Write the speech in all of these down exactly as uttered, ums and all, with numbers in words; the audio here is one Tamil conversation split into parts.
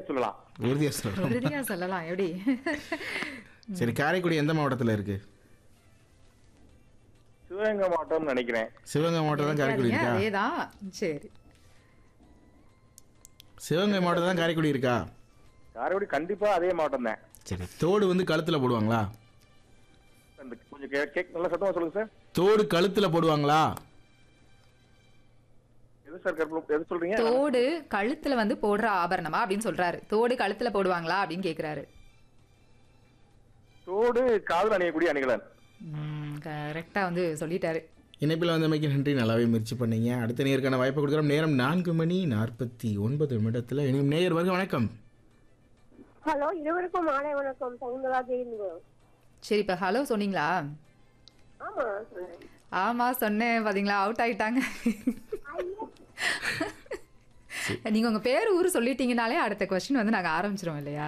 சொல்லலாம். உறுதியா சொல்றேன். உறுதியா சொல்லலாம் எப்படி? சரி, காரைக்குடி எந்த மாவட்டத்துல இருக்கு? சிவகங்கை மாவட்டம்னு நினைக்கிறேன். சிவகங்கை மாவட்டம் தான் காரைக்குடி இருக்கா? அதேதான். சரி, சிவகங்கை மாவட்டம் தான் காரைக்குடி இருக்கா? காரைக்குடி கண்டிப்பா அதே மாவட்டம் தான். சரி, தோடு வந்து கழுத்துல போடுவாங்களா? கொஞ்சம் கே- கேக் நல்லா சத்தமா சொல்லுங்க சார். தோடு கழுத்துல போடுவாங்களா? எது சார் கருப்பு எது சொல்றீங்க? தோடு கழுத்துல வந்து போடுற ஆபரணமா அப்படின்னு சொல்றாரு. தோடு கழுத்துல போடுவாங்களா அப்படின்னு கேக்குறாரு. தோடு காதல் அணியக்கூடிய அணிகலன். கரெக்டா வந்து சொல்லிட்டாரு. இணைப்பில் வந்தமைக்கு நன்றி, நல்லாவே முயற்சி பண்ணீங்க. அடுத்த நேருக்கான வாய்ப்பு கொடுக்குறோம். நேரம் நான்கு மணி நாற்பத்தி ஒன்பது நிமிடத்தில் இனியும் நேயர் வருக. வணக்கம். ஹலோ, இருவருக்கும் மாலை வணக்கம். சகுந்தலா தேவிங்க. சரி, இப்ப ஹலோ சொன்னீங்களா? ஆமா சொன்னேன். ஆமா சொன்னேன், பாத்தீங்களா? அவுட் ஆயிட்டாங்க. நீங்க உங்க பேர் ஊரு சொல்லிட்டீங்கனாலே அடுத்த கொஸ்டின் வந்து நாங்க ஆரம்பிச்சிருவோம் இல்லையா?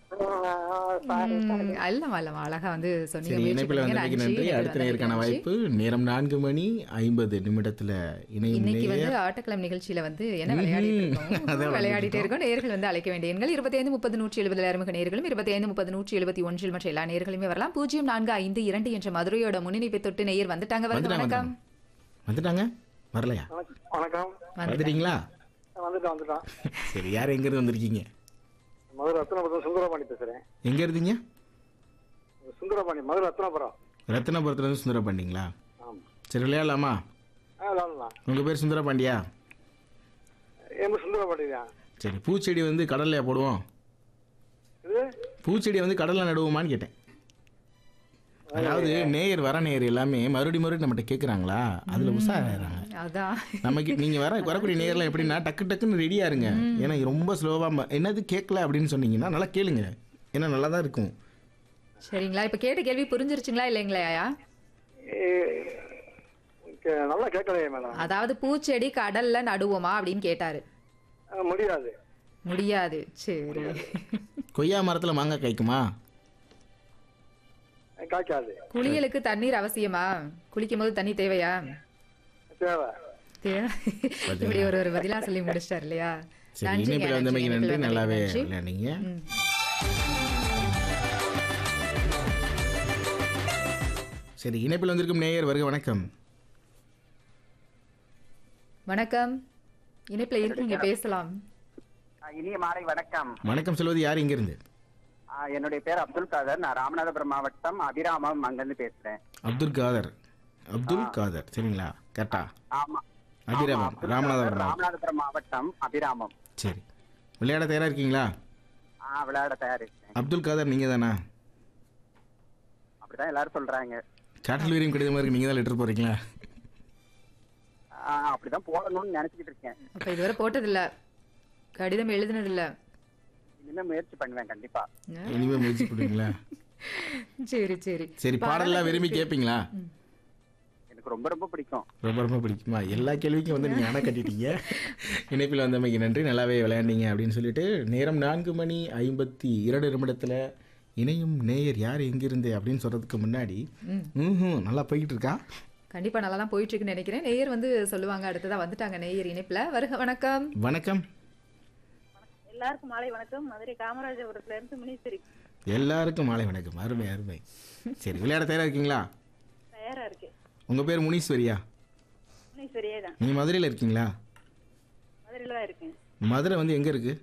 ம், இல்லமா இல்லமா அழகா வந்து சொன்னீங்க. சரி, முயற்சி இணைப்பில் பண்ணீங்க. வந்தமைக்கு நன்றி. நன்றி. அடுத்த நன்றி, நேருக்கான நன்றி. வாய்ப்பு நேரம் நான்கு மணி ஐம்பது நிமிடத்தில் இணையும் இன்னைக்கு வந்து நேயர். ஆட்டக்கிழமை நிகழ்ச்சியில வந்து என்ன விளையாடிட்டு இருக்கோம்? அதான் விளையாடிட்டே இருக்கோம். நேர்கள் வந்து அழைக்க வேண்டிய எண்கள் இருபத்தி ஐந்து முப்பது நூற்றி எழுபதுல அறிமுக நேர்களும் இருபத்தி ஐந்து முப்பது நூற்றி எழுபத்தி ஒன்றில் மற்ற எல்லா நேர்களுமே வரலாம். பூஜ்ஜியம் நான்கு ஐந்து இரண்டு என்ற மதுரையோட முன்னிணைப்பை தொட்டு நேயர் வந்துட்டாங்க. வருக, வந்துட்டாங்க வணக்கம். வந்துட்டாங்க வரலையா? வணக்கம். வந்துட்டீங்களா? வந்துட்டோம் வந்துட்டோம். சரி, யார் எங்க இருந்து வந்திருக்கீங்க? மதுரை ரத்னபுரம் சுந்தரபாணி பேசுறேன். எங்க இருந்தீங்க? சுந்தரபாணி மதுரை ரத்னபுரம். ரத்னபுரத்துல இருந்து சுந்தர பாண்டிங்களா? ஆமா. சரி, விளையாடலாமா? ஆ விளாடலாம். உங்க பேர் சுந்தர பாண்டியா? எம் சுந்தரபாணி தான். சரி, பூச்செடி வந்து கடல்லையா போடுவோம்? இது பூச்செடி வந்து கடல்ல நடுவோமான்னு கேட்டேன். அதாவது நேயர் வர நேயர் எல்லாமே மறுபடி மறுபடி நம்மகிட்ட கேட்குறாங்களா, அதில் உஷாராயிறாங்க. அதான் நமக்கு நீங்கள் வர வரக்கூடிய நேயர்லாம் எப்படின்னா டக்கு டக்குன்னு ரெடியாக இருங்க. ஏன்னா ரொம்ப ஸ்லோவாக என்னது கேட்கல அப்படின்னு சொன்னீங்கன்னா நல்லா கேளுங்க, ஏன்னா நல்லா தான் இருக்கும். சரிங்களா? இப்ப கேட்ட கேள்வி புரிஞ்சிருச்சுங்களா இல்லைங்களா? நல்லா கேட்கலையே மேடம். அதாவது பூச்செடி கடல்ல நடுவோமா அப்படின்னு கேட்டாரு. முடியாது. முடியாது. சரி, கொய்யா மரத்தில் மாங்காய் காய்க்குமா? காய்க்காது. குளியலுக்கு தண்ணீர் அவசியமா? குளிக்கும் போது தண்ணி தேவையா? தேவை. தேவை. இப்படி ஒரு ஒரு பதிலா சொல்லி முடிச்சிட்டாரு இல்லையா? சரி, நன்றிங்க, இணைப்பில் வந்தமைக்கு நன்றி, நன்றி, இணைப்பில் நல்லாவே வந்தமைக்கு நன்றி. விளையாடுங்க. ம். சரி, இணைப்பில் வந்திருக்கும் நேயர் வருக. வணக்கம். வணக்கம், இணைப்பில் இருக்கீங்க, பேசலாம். இனிய மாலை வணக்கம். வணக்கம் சொல்வது யார் இங்கிருந்து? ஆ, என்னுடைய பேர் அப்துல் காதர். நான் ராமநாதபுரம் மாவட்டம் அபிராமம் அங்கிருந்து பேசுறேன். அப்துல் காதர். அப்துல் காதர் சரிங்களா? கரெக்டா? ஆமா. அபிராமம், ஆமா, அப்துல் ராமநாதபுரம் காதர், மாவட்டம். ராமநாதபுரம் மாவட்டம் அபிராமம். சரி, விளையாட தயாரா இருக்கீங்களா? ஆ, விளையாட தயாரிச்சேன். அப்துல் காதர் நீங்க தானா? அப்படிதான் எல்லாரும் சொல்றாங்க. காட்டில் வீரியம் கடிதமா இருக்கு, நீங்க தான் லெட்டர் போறீங்களா? ஆ, அப்படிதான் போடணும்னு நினைச்சுக்கிட்டு இருக்கேன். அப்ப இதுவரை போட்டதில்ல, கடிதம் எழுதுனதில்ல. இனிமே முயற்சி பண்ணுவேன் கண்டிப்பா. இனிமே முயற்சி பண்ணுவீங்களா? சரி சரி சரி, பாடலாம் விரும்பி கேட்பீங்களா? எனக்கு ரொம்ப ரொம்ப பிடிக்கும். ரொம்ப ரொம்ப பிடிக்குமா? எல்லா கேள்விக்கும் வந்து நீங்க அணை கட்டிட்டீங்க. இணைப்பில் வந்தமைக்கு நன்றி, நல்லாவே விளையாண்டீங்க அப்படின்னு சொல்லிட்டு நேரம் நான்கு மணி ஐம்பத்தி இரண்டு நிமிடத்துல இணையும் நேயர் யார் எங்கிருந்து அப்படின்னு சொல்றதுக்கு முன்னாடி ம் நல்லா போய்கிட்டு இருக்கா? கண்டிப்பா நல்லா தான் போயிட்டு இருக்குன்னு நினைக்கிறேன். நேயர் வந்து சொல்லுவாங்க. அடுத்ததா வந்துட்டாங்க நேயர் இணைப்புல. வருக, வணக்கம். வணக்கம். எல்லாருக்கும் மாலை வணக்கம். மதுரை காமராஜபுரத்துல இருந்து முனீஸ்வரி. எல்லாருக்கும் மாலை வணக்கம். அருமை அருமை. சரி, விளையாட தயாரா இருக்கீங்களா? தயாரா இருக்கு. உங்க பேர் முனீஸ்வரியா? முனீஸ்வரியே தான். நீங்க மதுரையில் இருக்கீங்களா? மதுரையில தான் இருக்கேன். மதுரை வந்து எங்க இருக்கு?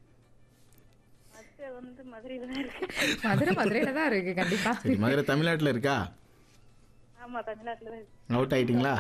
மதுரை வந்து மதுரையில தான் இருக்கு. மதுரை மதுரையில தான் இருக்கு கண்டிப்பா. சரி, மதுரை தமிழ்நாட்டில் இருக்கா? ஆமா, தமிழ்நாட்டுல தான் இருக்கு. அவுட் ஆயிட்டீங்களா?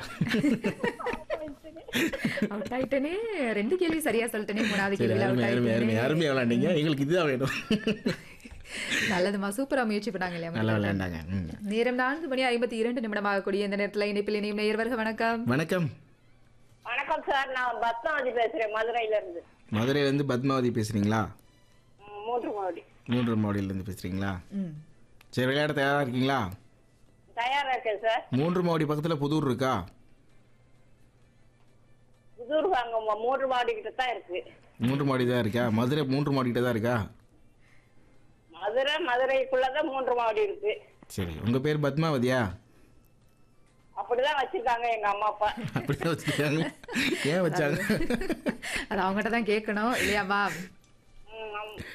அவுட் ஆயிட்டனே. ரெண்டு கேள்வி சரியா சொல்லிட்டனே. மூணாவது சரி, கேள்வி அருமை அவுட் அருமை அருமை ஆயிட்டனே. அருமையா விளையாண்டீங்க. எங்களுக்கு இதுதான் வேணும். நல்லதுமா, சூப்பரா முயற்சி பண்ணாங்க இல்லையா? நல்லா விளையாண்டாங்க. ம். நேரம் நான்கு மணி ஐம்பத்தி இரண்டு நிமிடமாக கூடிய இந்த நேரத்தில் இணைப்பில் இணையும் நேயர் வருக. வணக்கம். வணக்கம். வணக்கம் சார், நான் பத்மாவதி பேசுறேன் மதுரையில இருந்து. மதுரையில இருந்து பத்மாவதி பேசுறீங்களா? ம், மூன்று மாவடி. மூன்று மாவடியில இருந்து பேசுறீங்களா? ம். சரி, விளையாட தயாரா இருக்கீங்களா? தயாரா இருக்கேன் சார். மூன்று மாவடி பக்கத்துல புதூர் இருக்கா? புதூர் வாங்க மூன்று மாவடி கிட்ட தான் இருக்கு. மூன்று மாடி தான் இருக்கா? மதுரை மூன்று மாடி கிட்ட தான் இருக்கா? மதுரை மதுரைக்குள்ளதான் மூன்று மாவடி இருக்கு. சரி, உங்க பேர் பத்மாவதியா? அப்படிதான் வச்சிருக்காங்க எங்க அம்மா அப்பா. அப்படிதான் வச்சிருக்காங்க. ஏன் வச்சாங்க? அது அவங்ககிட்ட தான் கேட்கணும் இல்லையாமா?